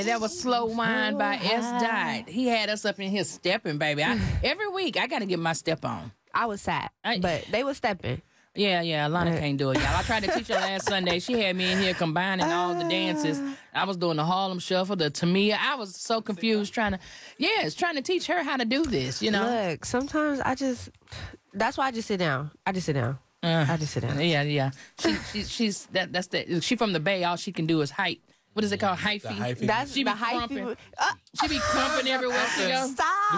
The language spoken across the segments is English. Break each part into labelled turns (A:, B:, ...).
A: that was Slow Wine by S. Dot. He had us up in here stepping, baby. Every week, I got to get my step on.
B: I was sad, but they was stepping.
A: Yeah, Alana can't do it, y'all. I tried to teach her last Sunday. She had me in here combining all the dances. I was doing the Harlem Shuffle, the Tamia. I was so confused trying to teach her how to do this, you know?
B: Look, sometimes that's why I just sit down. I just sit down.
A: Yeah. She from the Bay. All she can do is hype. What is it called? Hyphy?
B: That's
A: she
B: the
A: be crumping.
B: hyphy.
A: She be crumping everywhere she goes.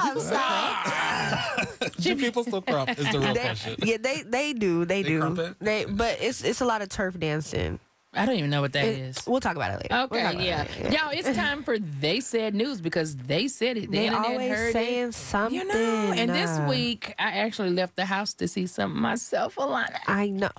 B: Stop.
C: Do people still crump? Is the real question.
B: Yeah, they do. They do.
C: Crump it?
B: But it's a lot of turf dancing.
A: I don't even know what that is.
B: We'll talk about it later.
A: Okay, Y'all, it's time for They Said News because they said it. The
B: they
A: internet
B: always
A: heard
B: saying
A: it.
B: something.
A: You know, and this week, I actually left the house to see something myself, Alana.
B: I know.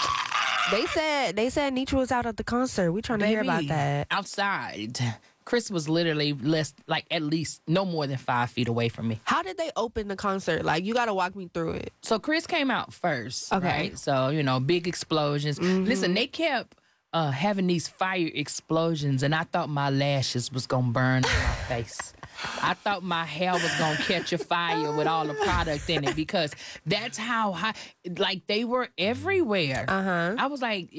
B: They said Nitra was out at the concert. We trying to hear about that.
A: Outside. Chris was literally at least no more than 5 feet away from me.
B: How did they open the concert? Like, you got to walk me through it.
A: So Chris came out first,
B: okay.
A: Right? So, big explosions. Mm-hmm. Listen, they kept having these fire explosions, and I thought my lashes was going to burn on my face. I thought my hair was going to catch a fire with all the product in it because that's how high, they were everywhere.
B: Uh-huh.
A: I was like,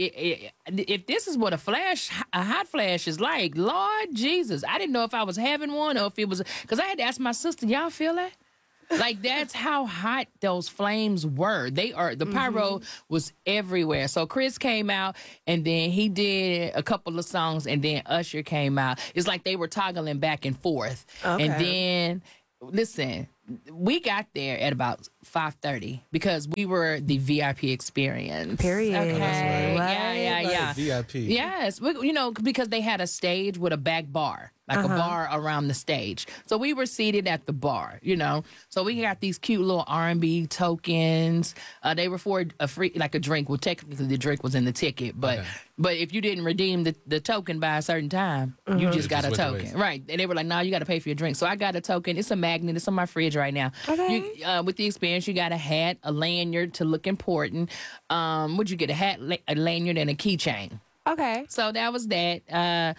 A: if this is what a hot flash is like, Lord Jesus, I didn't know if I was having one or if it was, because I had to ask my sister, y'all feel that? That's how hot those flames were. The pyro was everywhere. So Chris came out and then he did a couple of songs and then Usher came out. It's like they were toggling back and forth.
B: Okay.
A: And then, listen, we got there at about 5:30 because we were the VIP experience.
B: Period.
A: Okay. Yeah.
C: VIP.
A: Yes. Because they had a stage with a back bar. A bar around the stage. So we were seated at the bar, So we got these cute little R&B tokens. They were for a free, a drink. Well, technically the drink was in the ticket, but if you didn't redeem the token by a certain time, you just got a token. Right. And they were like, no, you got to pay for your drink. So I got a token. It's a magnet. It's on my fridge right now.
B: Okay.
A: With the experience, you got a hat, a lanyard to look important. Would you get a hat, a lanyard, and a keychain?
B: Okay.
A: So that was that.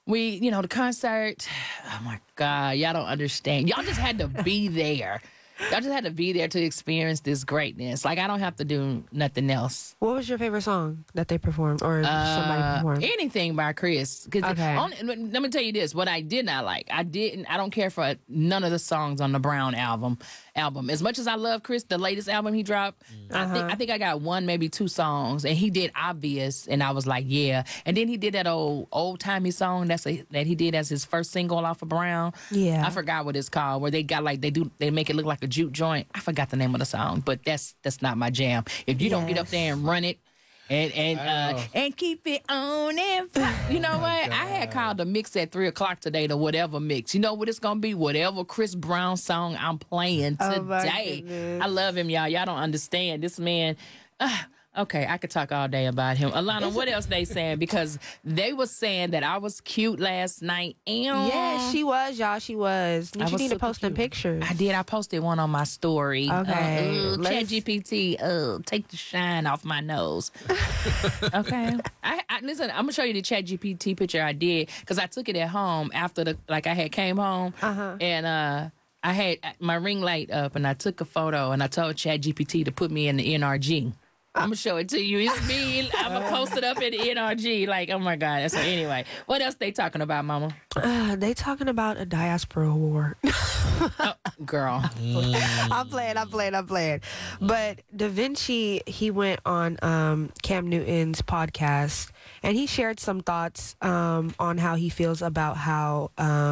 A: The concert, oh my God, y'all don't understand. Y'all just had to be there. Y'all just had to be there to experience this greatness. I don't have to do nothing else.
B: What was your favorite song that they performed or somebody performed?
A: Anything by Chris.
B: Okay.
A: Let me tell you this. What I did not like, I don't care for none of the songs on the Brown album. As much as I love Chris, the latest album he dropped, I think I got one, maybe two songs, and he did Obvious, and I was like, yeah. And then he did that old-timey song that he did as his first single off of Brown.
B: Yeah.
A: I forgot what it's called, where they got they make it look like a juke joint. I forgot the name of the song, but that's not my jam. If you don't get up there and run it, and keep it on and you know what? God. I had called the mix at 3:00 today to whatever mix. You know what it's gonna be? Whatever Chris Brown song I'm playing today. I love him, y'all. Y'all don't understand. This man. Okay, I could talk all day about him. Alana, what else they saying? Because they was saying that I was cute last night.
B: Yeah, she was, y'all. She was. You need to post them pictures.
A: I did. I posted one on my story.
B: Okay.
A: ChatGPT, take the shine off my nose. Okay. Listen, I'm going to show you the ChatGPT picture I did because I took it at home after I had came home. And I had my ring light up and I took a photo and I told ChatGPT to put me in the NRG. I'm going to show it to you. It's me. I'm going to post it up in the NRG. Oh, my God. So, anyway, what else they talking about, Mama?
B: They talking about a diaspora war.
A: Girl.
B: I'm playing. But Da Vinci, he went on Cam Newton's podcast, and he shared some thoughts on how he feels about how...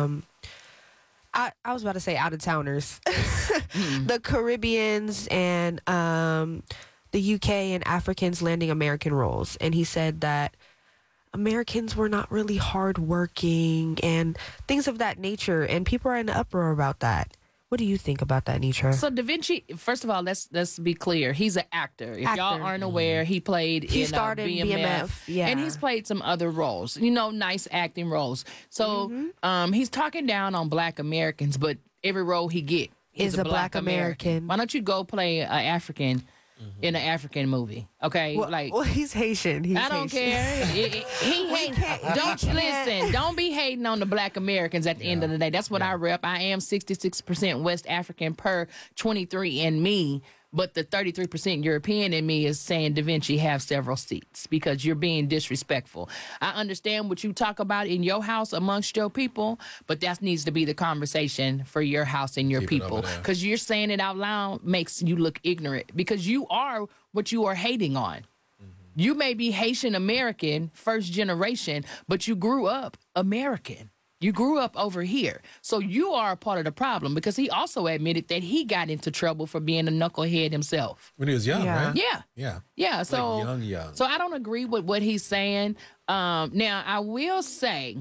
B: I was about to say out-of-towners. The Caribbeans and... the UK and Africans landing American roles. And he said that Americans were not really hardworking and things of that nature. And people are in an uproar about that. What do you think about that, Nitra?
A: So Da Vinci, first of all, let's be clear. He's an actor. If y'all aren't aware, he started BMF. Yeah. And he's played some other roles, nice acting roles. So he's talking down on Black Americans, but every role he get is a Black American. Why don't you go play an African in an African movie, okay?
B: Well, he's Haitian.
A: I don't care. He Don't be hating on the Black Americans at the end of the day. That's what I rep. I am 66% West African per 23andMe. But the 33% European in me is saying Da Vinci have several seats because you're being disrespectful. I understand what you talk about in your house amongst your people, but that needs to be the conversation for your house and your people. Because you're saying it out loud makes you look ignorant because you are what you are hating on. You may be Haitian American, first generation, but you grew up American. You grew up over here. So you are a part of the problem because he also admitted that he got into trouble for being a knucklehead himself.
C: When he was young, right?
A: Yeah.
C: Yeah.
A: Yeah. So
C: like young.
A: So I don't agree with what he's saying. Now, I will say,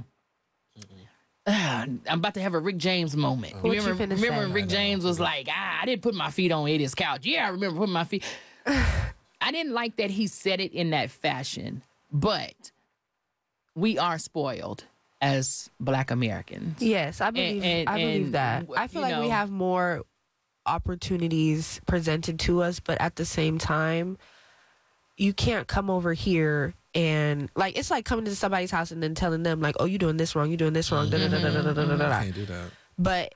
A: I'm about to have a Rick James moment. Remember when Rick James was like, I didn't put my feet on Eddie's couch. Yeah, I remember putting my feet. I didn't like that he said it in that fashion, but we are spoiled as Black Americans.
B: Yes, I believe that. I feel like we have more opportunities presented to us, but at the same time, you can't come over here and like it's like coming to somebody's house and then telling them like, "Oh, you're doing this wrong. You're doing this wrong."
C: Can't do that.
B: But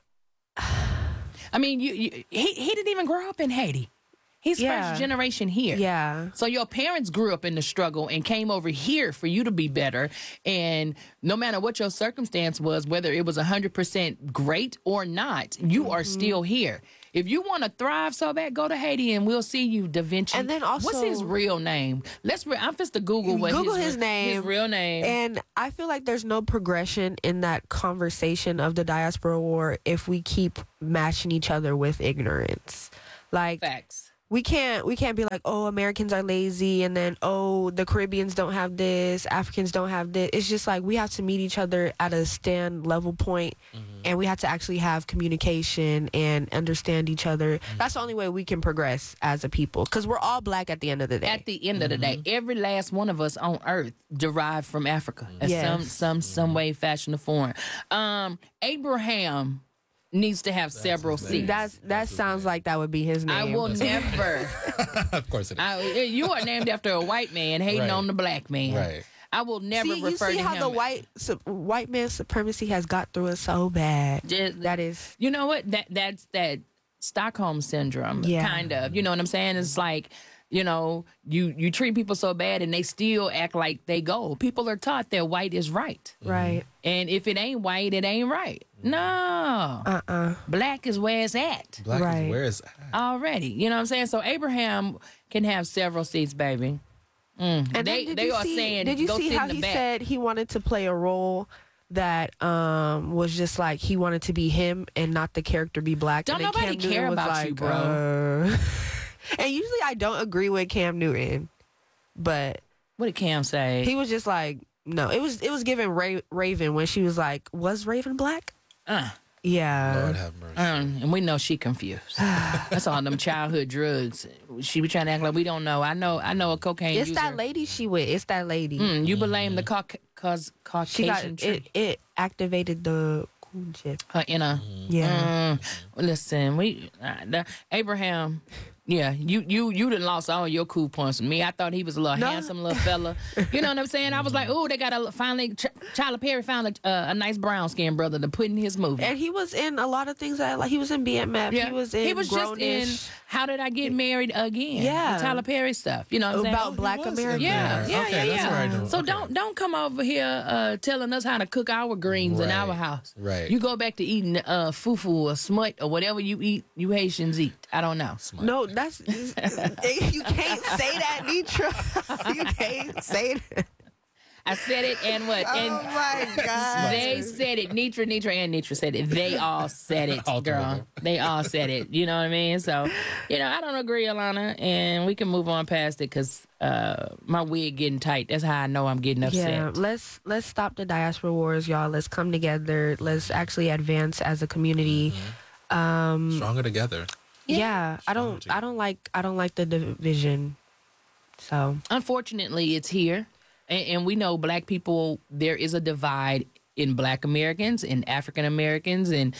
A: I mean, he didn't even grow up in Haiti. He's first generation here.
B: Yeah.
A: So your parents grew up in the struggle and came over here for you to be better. And no matter what your circumstance was, whether it was 100% great or not, you are still here. If you want to thrive so bad, go to Haiti and we'll see you, Da Vinci.
B: And then also,
A: what's his real name? I'm just to Google what
B: his name.
A: His real name.
B: And I feel like there's no progression in that conversation of the diaspora war if we keep matching each other with ignorance. Like
A: facts.
B: We can't be like, oh, Americans are lazy, and then, oh, the Caribbeans don't have this, Africans don't have this. It's just like we have to meet each other at a stand level point, and we have to actually have communication and understand each other. That's the only way we can progress as a people, because we're all Black at the end of the day.
A: At the end of the day, every last one of us on Earth derived from Africa in some way, fashion, or form. Abraham needs to have several seats.
B: That sounds like that would be his name.
A: I will never.
C: Of course it is.
A: You are named after a white man hating on the Black man.
C: Right.
A: I will never refer to him.
B: You see how the white man supremacy has got through us so bad. That is.
A: You know what? That's that Stockholm syndrome, kind of. You know what I'm saying? It's like, you treat people so bad and they still act like they gold. People are taught that white is right.
B: Right.
A: And if it ain't white, it ain't right. No. Black is where it's at.
C: Black is where it's at.
A: Already. You know what I'm saying? So Abraham can have several seats, baby.
B: And
A: they are saying,
B: did you
A: go
B: see
A: sit
B: how
A: in the
B: he
A: back.
B: said he wanted to play a role that was just like he wanted to be him and not the character be Black?
A: Don't
B: and then
A: nobody
B: Cam
A: care
B: Newton was
A: about
B: like,
A: you, bro.
B: And usually I don't agree with Cam Newton, but
A: What did Cam say?
B: he was just like, no. It was giving Raven when she was like, was Raven Black? Yeah.
C: Lord have mercy.
A: And we know she confused. That's all them childhood drugs. She be trying to act like we don't know. I know a cocaine
B: It's
A: user.
B: that lady she with. It's that lady.
A: You blame the
B: She got
A: Caucasian
B: it activated the cool chip.
A: her inner.
B: Yeah.
A: Listen, Abraham. Yeah, you done lost all your cool points with me. I thought he was a little handsome little fella. You know what I'm saying? I was like, oh, they got finally Tyler Perry found a nice brown skinned brother to put in his movie.
B: And he was in a lot of things that he was in BMF.
A: Yeah.
B: He was in
A: just in How Did I Get Married Again?
B: Yeah.
A: The Tyler Perry stuff. You know what I'm saying?
B: About Black Americans.
A: Yeah.
C: Okay, that's where I know.
A: So
C: Okay.
A: don't come over here telling us how to cook our greens in our
C: Right.
A: house.
C: Right.
A: You go back to eating fufu or smut or whatever you eat. You Haitians eat. I don't know.
B: No, that's you can't say that, Nitra. You can't say that.
A: I said it and what? And
B: Oh my God.
A: they said it. Nitra, and Nitra said it. They all said it,
C: All three of
A: girl.
C: them.
A: They all said it. You know what I mean? So, I don't agree, Alana, and we can move on past it because my wig getting tight. That's how I know I'm getting upset.
B: Yeah, let's stop the diaspora wars, y'all. Let's come together. Let's actually advance as a community.
C: Stronger together.
B: Yeah, I don't like the division. So
A: Unfortunately, it's here. And we know Black people, there is a divide in Black Americans, in African Americans, and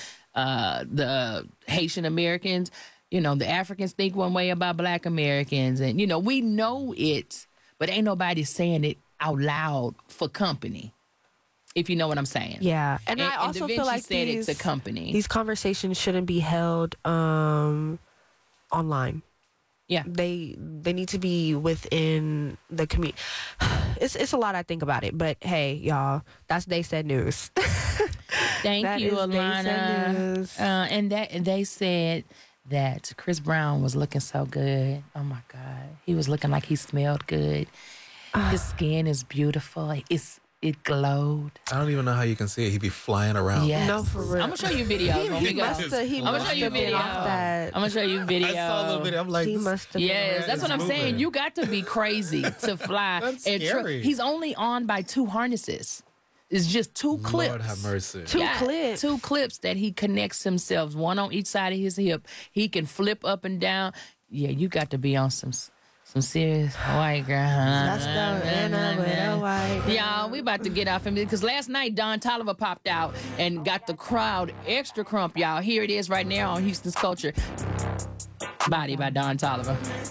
A: the Haitian Americans. The Africans think one way about Black Americans. And, we know it, but ain't nobody saying it out loud for company. if you know what I'm saying.
B: Yeah, and I also
A: Da Vinci
B: feel like
A: said it's a company.
B: These conversations shouldn't be held online.
A: Yeah,
B: they need to be within the community. It's a lot I think about it, but hey, y'all, that's They Said News.
A: Thank
B: That
A: you,
B: is They Said
A: Alana.
B: News.
A: And they said that Chris Brown was looking so good. Oh my God, he was looking like he smelled good. His skin is beautiful. It glowed.
C: I don't even know how you can see it. He'd be flying around.
A: Yes.
B: No, for real.
A: I'm gonna show you videos when we go.
B: I'm
A: gonna show you video. I'm gonna show you video.
C: I saw the video. I'm like,
B: He
C: this-
B: must have.
A: Yes, that's what I'm
C: moving.
A: saying. You got to be crazy to fly.
C: That's
A: and
C: scary.
A: He's only on by 2 harnesses. It's just 2 clips.
C: Lord have mercy.
B: Two
A: Yeah,
B: clips.
A: 2 clips that he connects himself, one on each side of his hip. He can flip up and down. Yeah, you got to be on some serious white girl.
B: Let's go in with a white girl.
A: Y'all, we about to get off him because last night Don Toliver popped out and got the crowd extra crump, y'all. Here it is right now on Houston's Culture. Body by Don Toliver.